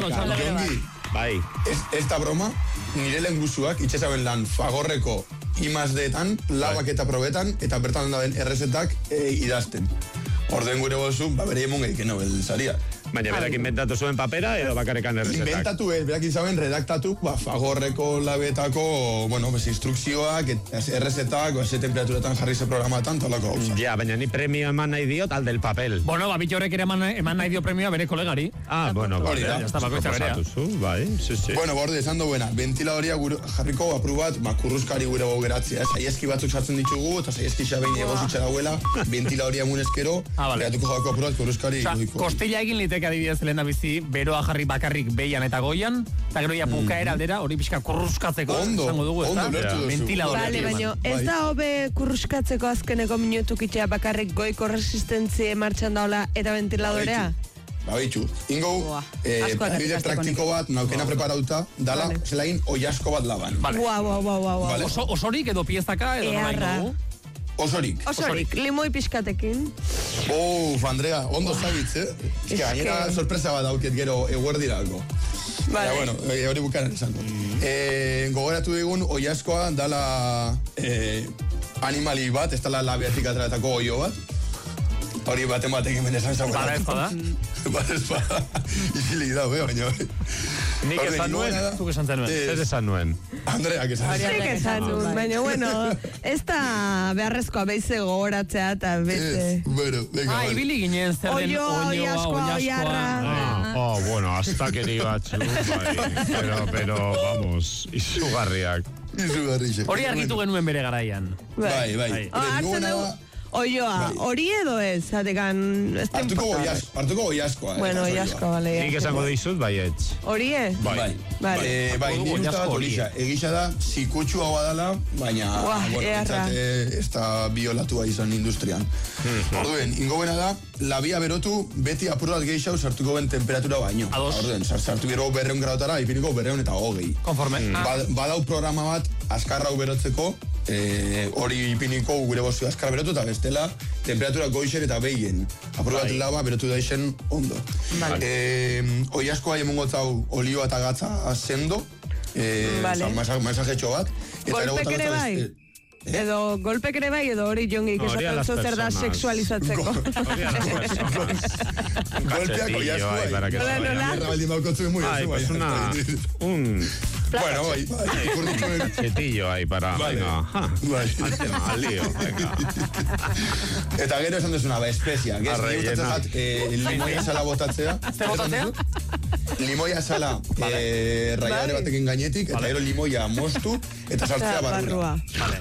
Jongi, bai. Ez da broma, nire lehen guzuak, itxesaben lan Fagorreko I+D-etan, labak eta probetan, eta bertan daben errezetak idazten. Orden gure gozu, bere emun gehik Nobel saria. Baina berak inventatu zuen papera edo bakarrekan errezetak? Inventatu, berak izaben redaktatu, Fagorreko labetako, instrukzioak, errezetak, ze temperaturatan jarri ze programatan, talako gauza. Ja, baina ni premio eman nahi diot al del papel. Bueno, bitxo horrek ere eman nahi dio premioa bere kolegari. Bueno, ya está, bakoitza berea. Bai, sí. Bueno, borde, esan duena, ventiladoria jarriko aprubat, kurruskari gure bau geratzea, saieski batzuk sartzen ditugu, eta saieski xabein egozitza dauela, ventiladoria munezkero, geratuko joko aprubat, kurruskari. Kostilla egin liteke adibidez lehen da bizi, beroa jarri bakarrik behian eta goian, eta gero ja bukaera aldera, hori pixka kurruskatzeko, izango dugu, ez da? Ventiladoria. Vale, baina ez da hobe kurruskatzeko azkeneko minutuk itxea bakarrik goiko resistentzia martxan daula eta ventiladorea? Babitxu, ingo, bide praktiko bat, naukena preparauta, dala, zelain oiasko bat laban. Osorik edo piezaka edo nola ingo? Osorik, limoi pixkatekin. Andrea, ondo zabitz, Ez que gainera sorpresa bat dauket gero eguerdirako. Baina, bueno, hori bukaran esan dut. Gogoratu digun, oiaskoa dala animali bat, ez dala labiatik atraetako oio bat. Hori batek hemen esan zagoen. Bada espada? Bada espada. Izilik da, baina. Nik esan nuen, zuk esan zenuen. Ez esan nuen. Andreak esan nuen. Nik esan nuen, baina, bueno, ez da beharrezkoa beize gogoratzea eta beste. Bueno, venga, vale. Ibili ginen zer den oioa, oiarra. Bueno, astakeri batzu, pero, vamos, izugarriak. Hori argitu genuen bere garaian. Bai. Hartzen dugu. Oioa, hori edo ez, atekan... Hartuko oiaskoa. Bueno, oiaskoa, bale. Nik esango dizut, bai etz. Hori ez? Bai, nire usta bat horisa. Egisa da, zikutsu hau adala, baina, ez da biolatua izan industrian. Orduen, ingobena da, labia berotu, beti apur bat geixau sartuko ben temperatura baino. Orduen, sartu gero 200 gradotara, ipiniko 200 eta 20. Konforme. Badau programa bat, azkarra hau berotzeko, hori ipiniko gure bozu azkar berotu eta bestela temperatura goixen eta behien aprobat laba berotu daixen ondo oiaskoa emongo zau olioa eta gatza sendo masajetxo bat golpek ere bai? Edo golpek ere bai edo hori Jongi esaten zer da seksualizatzeko golpeak oiaskoa bueno, chetillo ahí para... al lío, venga. Eta gero esan duzuna, espeziak. Limoia sala botatzea. Zer botatzea? Limoia sala raiare batekin gainetik, eta gero limoia mostu, eta sartzea barrura.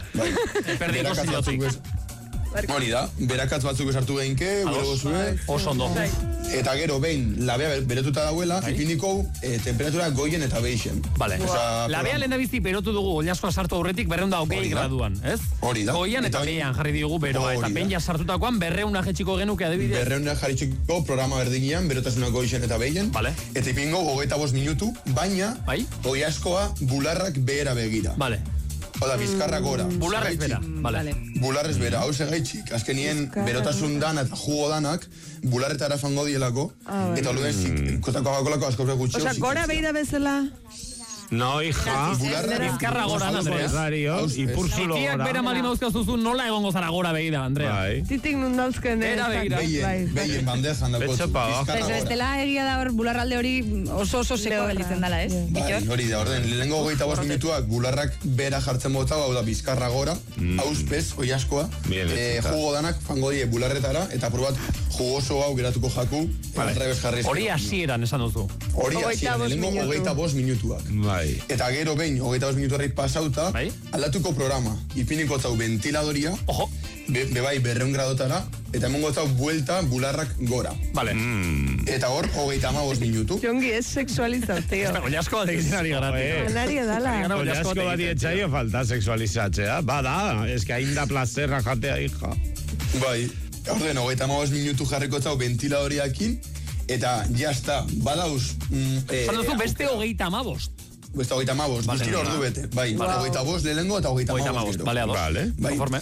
Perdiko zilotik. Hori da, berakatz batzuk esartu behinke, gure gozue. Oso ondo. Eta gero, behin, labea beretuta dauela, ipiniko temperatura goien eta beixen. Vale. Labea lehen da bizti berotu dugu, oiaskoa sartu aurretik 220 graduan, ez? Hori da. Goian eta behian jarri diogu beroa, eta behin ja sartutakoan 200 jetxiko genuke adibidez. 200 jarritxiko programa berdinean, berotasuna goixen eta behien. Vale. Eta ipingo 25 minutu, baina oiaskoa bularrak behera begira. Vale. Oda, bizkarra gora. Bularrez bera. Vale. Bularrez bera, hau segaitxik. Azkenien berotasun dana eta jugo danak bularretara fango dielako. Eta oluden kotako agakolako asko gutxo. Osa, gora beida bezala? No, hija. Bizkarra gora, Andrea. Ipurzulo gora. Txikiak bera mali mauzkazuzu nola egongo zara gora beida, Andrea. Titik nun dauzken. Era begira. Behin bandejan dagotu. Bestela egia da hor, bularralde hori oso seko gelitzen dela, ez? Hori da, orden, lehenengo 25 minutuak bularrak bera jartzen bota, hau da bizkarra gora, auspez, oiaskoa, jugo danak fango die bularretara, eta probat jugoso hau geratuko jaku, hori hasieran esan duzu. Hori hasieran, lehenengo 25 minutuak. Eta gero behin, 25 minutuarri pasauta, aldatuko programa, ipiniko zau ventiladoria, bebai 200 gradotara, eta emongo zau buelta bularrak gora. Vale. Eta hor, 25 minutu. Jongi, ez seksualizat, tío. Oiasko bat egiten ari gara, tío. Nari edala. Oiasko bat etxaio falta seksualizatzea. Bada, ez que hain da plazerra jatea, hija. Bai, orden, 25 minutu jarriko zau ventiladoriakin, eta jazta, badauz... Zanduzu beste 35. Beste 35, guztira ordu bete. Bai, 25 lehenengo eta 35 gero. Vale, konforme.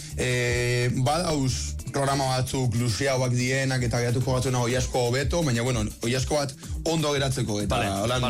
Badauz programa batzuk luzeagoak dienak eta geratuko batzuna oiasko hobeto, baina bueno, oiasko bat ondo geratzeko eta